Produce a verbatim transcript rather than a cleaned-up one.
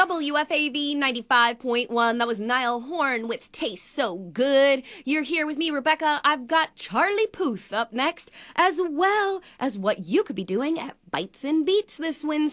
W F A V ninety-five point one. That was Niall Horn with Taste So Good. You're here with me, Rebecca. I've got Charlie Puth up next, as well as what you could be doing at Bites and Beats this Wednesday.